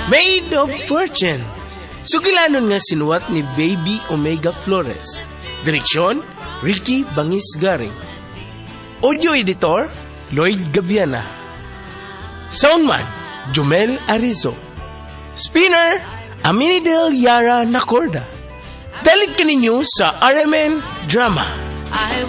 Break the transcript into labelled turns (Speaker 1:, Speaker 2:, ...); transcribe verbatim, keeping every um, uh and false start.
Speaker 1: Made of Fortune. Sugilanon nga sinuwat ni Baby Omega Flores. Direksyon, Ricky Bangis Garing. Audio Editor, Lloyd Gabiana. Soundman, Jomel Arizo. Spinner, Aminidel Yara Nacorda. Dalit ka ninyo sa R M N Drama.
Speaker 2: I